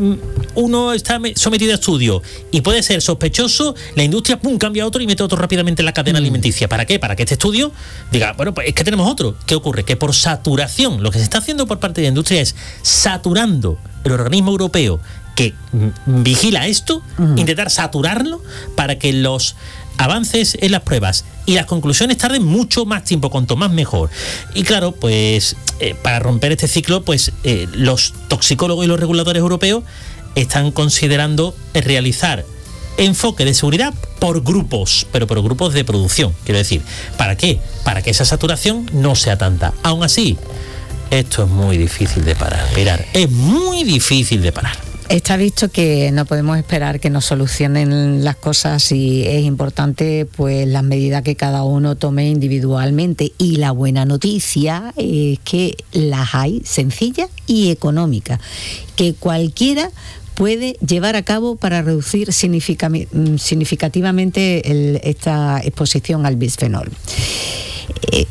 uno está sometido a estudio y puede ser sospechoso, la industria pum cambia a otro y mete otro rápidamente en la cadena mm. alimenticia. ¿Para qué? Para que este estudio diga, bueno, pues es que tenemos otro. ¿Qué ocurre? Que por saturación, lo que se está haciendo por parte de la industria es saturando el organismo europeo que mm, vigila esto, mm. intentar saturarlo para que los avances en las pruebas y las conclusiones tarden mucho más tiempo, cuanto más mejor. Y claro, pues eh, para romper este ciclo, pues eh, los toxicólogos y los reguladores europeos están considerando realizar enfoque de seguridad por grupos, pero por grupos de producción, quiero decir. ¿Para qué? Para que esa saturación no sea tanta. Aún así, esto es muy difícil de parar, Pilar, es muy difícil de parar. Está visto que no podemos esperar que nos solucionen las cosas y es importante pues las medidas que cada uno tome individualmente, y la buena noticia es que las hay sencillas y económicas, que cualquiera puede llevar a cabo para reducir significativamente el, esta exposición al bisfenol. Eh,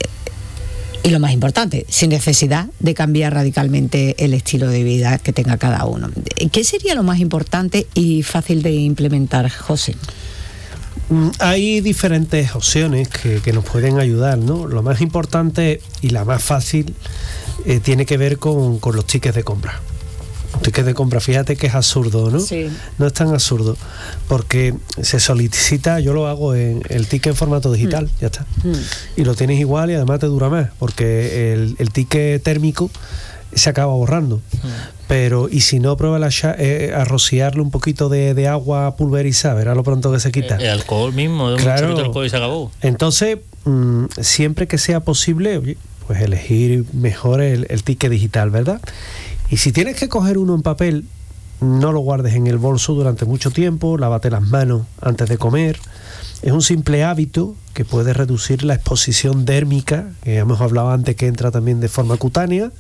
Y lo más importante, sin necesidad de cambiar radicalmente el estilo de vida que tenga cada uno. ¿Qué sería lo más importante y fácil de implementar, José? Hay diferentes opciones que, que nos pueden ayudar, ¿no? Lo más importante y la más fácil eh, tiene que ver con, con los tickets de compra. Los tickets de compra, fíjate que es absurdo, ¿no? Sí. No es tan absurdo, porque se solicita, yo lo hago en el ticket en formato digital, mm. ya está. Mm. Y lo tienes igual y además te dura más, porque el, el ticket térmico se acaba borrando. Mm. Pero, y si no, prueba la, eh, a rociarle un poquito de, de agua pulverizada, verá lo pronto que se quita. El, el alcohol mismo, de un claro. chorrito de alcohol y se acabó. Entonces, mmm, siempre que sea posible, oye, pues elegir mejor el, el ticket digital, ¿verdad? Y si tienes que coger uno en papel, no lo guardes en el bolso durante mucho tiempo, lávate las manos antes de comer. Es un simple hábito que puede reducir la exposición dérmica, que ya hemos hablado antes, que entra también de forma cutánea,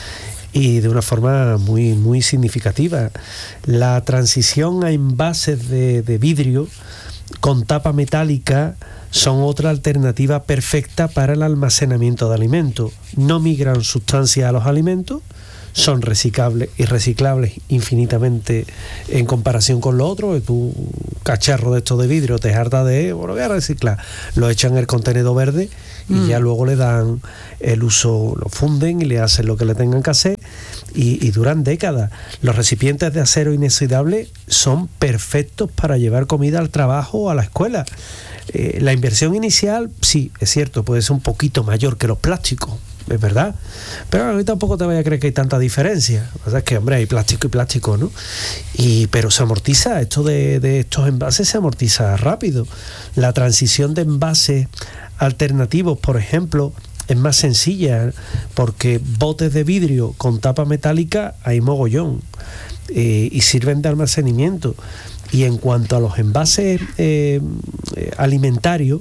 y de una forma muy, muy significativa. La transición a envases de, de vidrio con tapa metálica son otra alternativa perfecta para el almacenamiento de alimentos. No migran sustancias a los alimentos, son reciclables y reciclables infinitamente en comparación con lo otro. Tu cacharro de estos de vidrio te harta de, bueno, voy a reciclar, lo echan en el contenedor verde y mm. ya luego le dan el uso, lo funden y le hacen lo que le tengan que hacer y, y duran décadas. Los recipientes de acero inoxidable son perfectos para llevar comida al trabajo o a la escuela. Eh, la inversión inicial, sí, es cierto, puede ser un poquito mayor que los plásticos, es verdad, pero a mí tampoco te vaya a creer que hay tanta diferencia. O sea, es que, hombre, hay plástico y plástico, ¿no? Y, pero se amortiza, esto de, de estos envases se amortiza rápido. La transición de envases alternativos, por ejemplo, es más sencilla, porque botes de vidrio con tapa metálica hay mogollón, eh, y sirven de almacenamiento. Y en cuanto a los envases eh, alimentarios,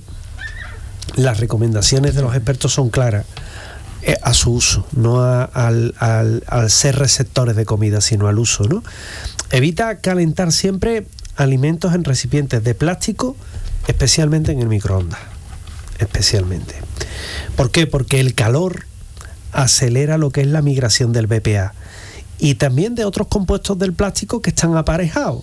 las recomendaciones de los expertos son claras. A su uso, no a, al, al, al ser receptores de comida, sino al uso, ¿no? Evita calentar siempre alimentos en recipientes de plástico, especialmente en el microondas. Especialmente. ¿Por qué? Porque el calor acelera lo que es la migración del B P A y también de otros compuestos del plástico que están aparejados.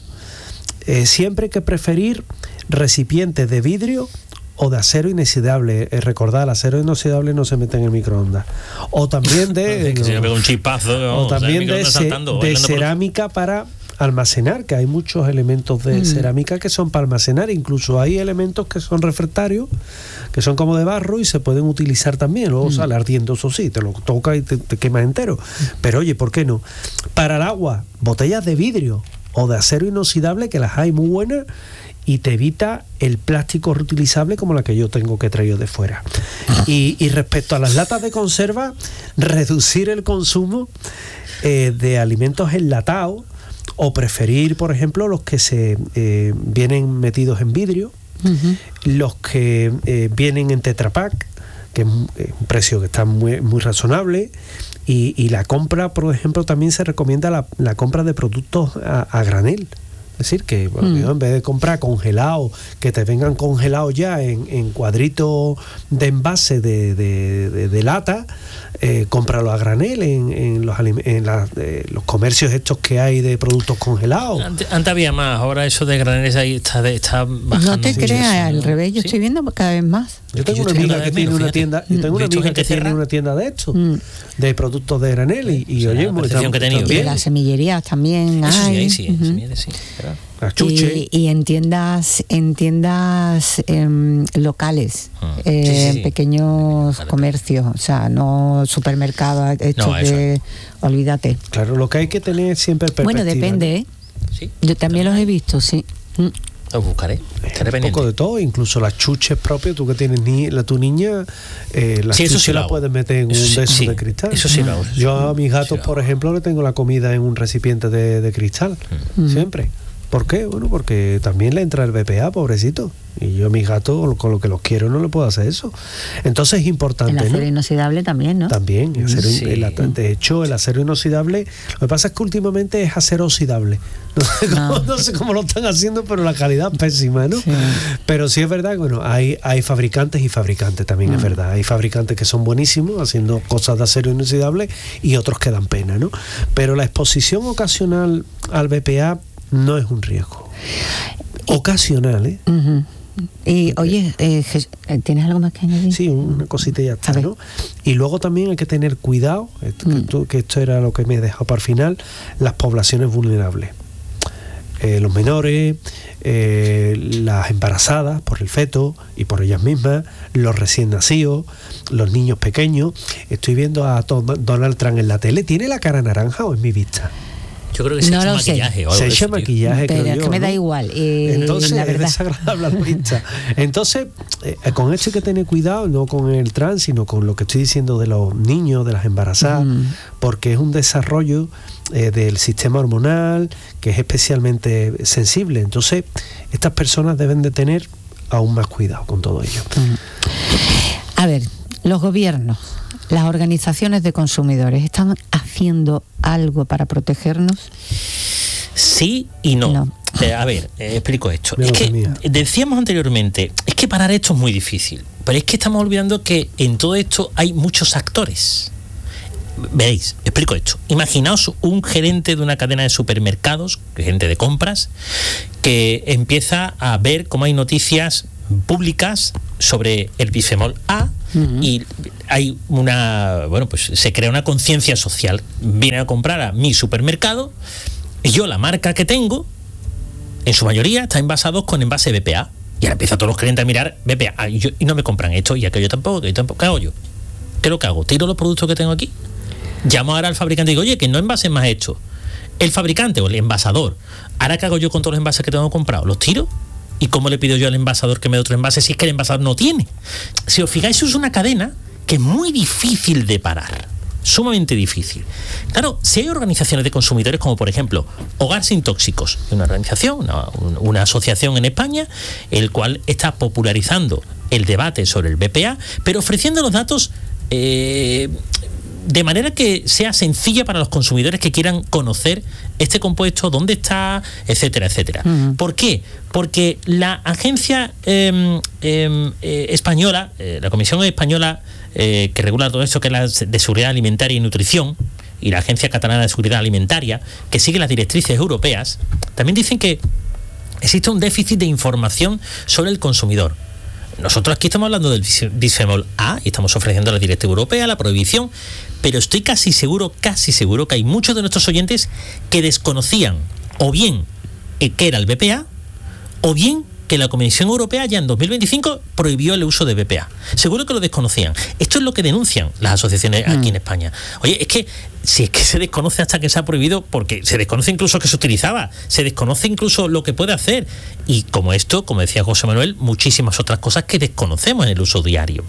Eh, siempre hay que preferir recipientes de vidrio o de acero inoxidable. Eh, recordad, el acero inoxidable no se mete en el microondas. O también de que se pega un chipazo, o también de, ce, de cerámica por... para almacenar, que hay muchos elementos de mm. cerámica que son para almacenar. Incluso hay elementos que son refractarios, que son como de barro y se pueden utilizar también. Luego mm. sale ardiendo, eso sí, te lo toca y te, te quema entero. Pero oye, ¿por qué no? Para el agua, botellas de vidrio o de acero inoxidable, que las hay muy buenas, y te evita el plástico reutilizable como la que yo tengo, que he traído de fuera. Y, y respecto a las latas de conserva, reducir el consumo eh, de alimentos enlatados, o preferir, por ejemplo, los que se eh, vienen metidos en vidrio, uh-huh. los que eh, vienen en Tetra Pak, que es un precio que está muy, muy razonable. Y, y la compra, por ejemplo, también se recomienda la, la compra de productos a, a granel. Es decir, que bueno, mm. en vez de comprar congelados, que te vengan congelados ya en, en cuadritos de envase de, de, de, de lata, eh, cómpralo a granel en, en, los, en la, eh, los comercios estos que hay de productos congelados. Antes, antes había más, ahora eso de graneles ahí está, de, está bajando. No te creas, al revés, yo ¿sí? estoy viendo cada vez más. Yo tengo yo una amiga que tiene menos, una fíjate. tienda, yo tengo una amiga que tiene una tienda de estos, mm. de productos de granel, y, y oye, la percepción que he tenido. Y las semillerías también eso hay. Sí, sí, uh-huh. semillerías, sí, claro. Y, y en tiendas, en tiendas eh, locales, ah, eh, sí, sí, sí. pequeños vale, comercios, o sea, no supermercados, esto no, de, olvídate. Claro, lo que hay que tener siempre perspectiva. Bueno, depende, ¿eh? ¿Sí? Yo también los he visto, sí. Mm. Los buscaré. Un poco de todo, incluso las chuches propias, tú que tienes ni, la tu niña, eh, las sí, chuches sí las puedes meter en eso un beso sí, de cristal. Eso sí lo hago. Yo a mis gatos, sí por ejemplo, le tengo la comida en un recipiente de, de cristal, mm. siempre. ¿Por qué? Bueno, porque también le entra el B P A, pobrecito. Y yo a mis gatos, con lo que los quiero, no le puedo hacer eso. Entonces es importante, el acero ¿no? inoxidable también, ¿no? También. El acero, sí. el, de hecho, el acero inoxidable, lo que pasa es que últimamente es acero oxidable. No sé cómo, no. no sé cómo lo están haciendo, pero la calidad es pésima, ¿no? Sí. Pero sí es verdad, bueno, hay, hay fabricantes y fabricantes también, mm. es verdad. Hay fabricantes que son buenísimos haciendo cosas de acero inoxidable y otros que dan pena, ¿no? Pero la exposición ocasional al B P A no es un riesgo. Ocasional, ¿eh? Uh-huh. Y oye, eh, ¿tienes algo más que añadir? Sí, una cosita y ya está, ¿no? Y luego también hay que tener cuidado, esto, mm. que, tú, que esto era lo que me he dejado para el final, las poblaciones vulnerables. Eh, los menores, eh, las embarazadas por el feto y por ellas mismas, los recién nacidos, los niños pequeños. Estoy viendo a Donald Trump en la tele. ¿Tiene la cara naranja o es mi vista? Yo creo que se no echa lo maquillaje sé. o algo Se de echa eso, maquillaje, pero creo es yo, que me ¿no? da igual. Eh, Entonces la es verdad. desagradable a la vista. Entonces, eh, con esto hay que tener cuidado, no con el trans, sino con lo que estoy diciendo de los niños, de las embarazadas, mm. porque es un desarrollo eh, del sistema hormonal que es especialmente sensible. Entonces, estas personas deben de tener aún más cuidado con todo ello. Mm. A ver, los gobiernos, las organizaciones de consumidores, ¿están haciendo algo para protegernos? Sí y no. no. Eh, a ver, eh, explico esto. Es que mía. decíamos anteriormente, es que parar esto es muy difícil, pero es que estamos olvidando que en todo esto hay muchos actores. Veréis, explico esto. Imaginaos un gerente de una cadena de supermercados, gerente de compras, que empieza a ver cómo hay noticias públicas sobre el bisfenol A, uh-huh. y hay una, bueno, pues se crea una conciencia social. Viene a comprar a mi supermercado y yo la marca que tengo, en su mayoría, está envasados con envase B P A. Y ahora empiezan todos los clientes a mirar B P A y, yo, y no me compran esto y aquello tampoco, aquello tampoco. ¿Qué hago yo? ¿Qué es lo que hago? ¿Tiro los productos que tengo aquí? Llamo ahora al fabricante y digo, oye, que no envasen más esto. El fabricante o el envasador, ¿ahora qué hago yo con todos los envases que tengo comprados? ¿Los tiro? ¿Y cómo le pido yo al envasador que me dé otro envase si es que el envasador no tiene? Si os fijáis, eso es una cadena que es muy difícil de parar. Sumamente difícil. Claro, si hay organizaciones de consumidores como por ejemplo Hogar Sin Tóxicos, una organización, una, una asociación en España, el cual está popularizando el debate sobre el B P A, pero ofreciendo los datos eh, de manera que sea sencilla para los consumidores que quieran conocer este compuesto, dónde está, etcétera, etcétera. Uh-huh. ¿Por qué? Porque la agencia eh, eh, eh, española, eh, la Comisión Española eh, que regula todo esto, que es la de Seguridad Alimentaria y Nutrición, y la Agencia Catalana de Seguridad Alimentaria, que sigue las directrices europeas, también dicen que existe un déficit de información sobre el consumidor. Nosotros aquí estamos hablando del bisfenol A y estamos ofreciendo la directiva europea, la prohibición, pero estoy casi seguro, casi seguro que hay muchos de nuestros oyentes que desconocían o bien qué era el B P A o bien que la Comisión Europea ya en dos mil veinticinco prohibió el uso de B P A. Seguro que lo desconocían. Esto es lo que denuncian las asociaciones aquí mm. en España. Oye, es que si es que se desconoce hasta que se ha prohibido, porque se desconoce incluso que se utilizaba, se desconoce incluso lo que puede hacer. Y como esto, como decía José Manuel, muchísimas otras cosas que desconocemos en el uso diario.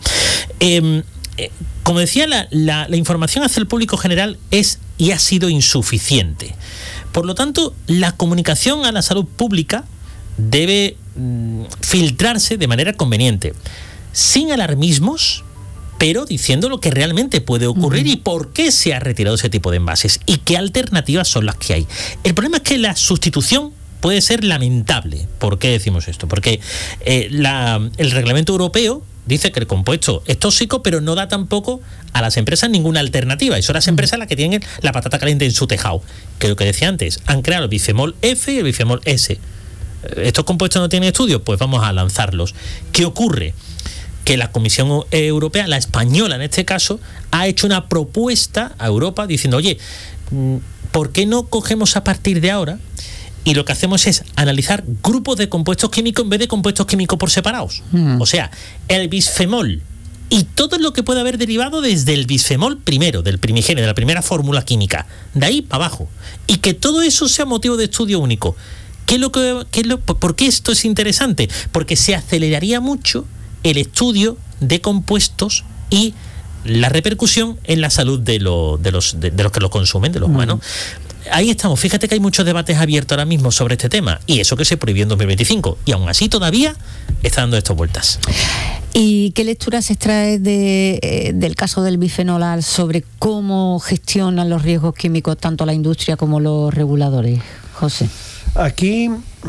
Eh, eh, como decía, la, la, la información hacia el público general es y ha sido insuficiente. Por lo tanto, la comunicación a la salud pública debe mm, filtrarse de manera conveniente, sin alarmismos, pero diciendo lo que realmente puede ocurrir uh-huh. y por qué se ha retirado ese tipo de envases y qué alternativas son las que hay. El problema es que la sustitución puede ser lamentable. ¿Por qué decimos esto? Porque eh, la, el reglamento europeo dice que el compuesto es tóxico, pero no da tampoco a las empresas ninguna alternativa. Y son las empresas las que tienen la patata caliente en su tejado. Que lo que decía antes, han creado el bifenol F y el bifenol S. ¿Estos compuestos no tienen estudios? Pues vamos a lanzarlos. ¿Qué ocurre? Que la Comisión Europea, la española en este caso, ha hecho una propuesta a Europa diciendo, oye, ¿por qué no cogemos a partir de ahora y lo que hacemos es analizar grupos de compuestos químicos en vez de compuestos químicos por separados? Mm. O sea, el bisfenol y todo lo que puede haber derivado desde el bisfenol primero, del primigenio, de la primera fórmula química, de ahí para abajo. Y que todo eso sea motivo de estudio único. ¿Qué es lo que, qué es lo, ¿Por qué esto es interesante? Porque se aceleraría mucho el estudio de compuestos y la repercusión en la salud de, lo, de, los, de, de los que lo consumen, de los humanos. Mm. Ahí estamos. Fíjate que hay muchos debates abiertos ahora mismo sobre este tema y eso que se prohibió en dos mil veinticinco y aún así todavía está dando estas vueltas. ¿Y qué lectura se extrae de, eh, del caso del bifenol A sobre cómo gestionan los riesgos químicos tanto la industria como los reguladores, José? Aquí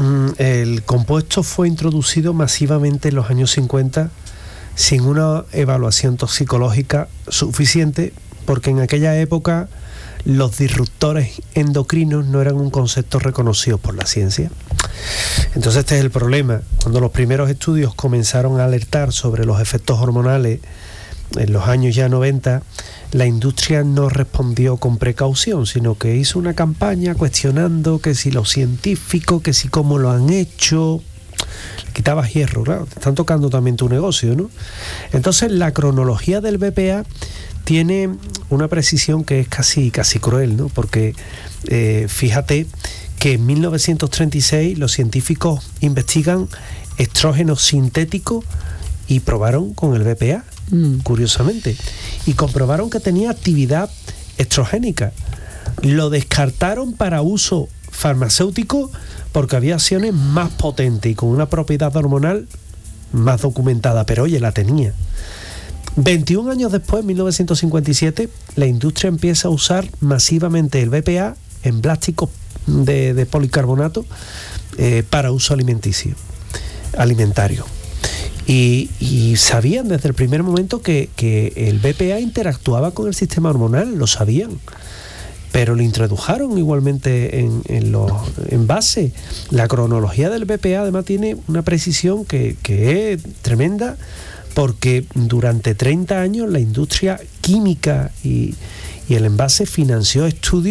el compuesto fue introducido masivamente en los años cincuenta sin una evaluación toxicológica suficiente, porque en aquella época los disruptores endocrinos no eran un concepto reconocido por la ciencia. Entonces este es el problema. Cuando los primeros estudios comenzaron a alertar sobre los efectos hormonales en los años ya noventa, la industria no respondió con precaución, sino que hizo una campaña cuestionando que si los científicos, que si cómo lo han hecho. Le quitabas hierro, claro, te están tocando también tu negocio, ¿no? Entonces la cronología del B P A tiene una precisión que es casi, casi cruel, ¿no? Porque eh, fíjate que en mil novecientos treinta y seis los científicos investigan estrógenos sintéticos y probaron con el B P A, mm. curiosamente, y comprobaron que tenía actividad estrogénica. Lo descartaron para uso farmacéutico porque había acciones más potentes y con una propiedad hormonal más documentada, pero oye, la tenía. veintiún años después, en mil novecientos cincuenta y siete, la industria empieza a usar masivamente el B P A en plásticos de, de policarbonato eh, para uso alimenticio, alimentario. Y, y sabían desde el primer momento que, que el B P A interactuaba con el sistema hormonal, lo sabían, pero lo introdujeron igualmente en, en los envases. La cronología del B P A además tiene una precisión que, que es tremenda, porque durante treinta años la industria química y, y el envase financió estudios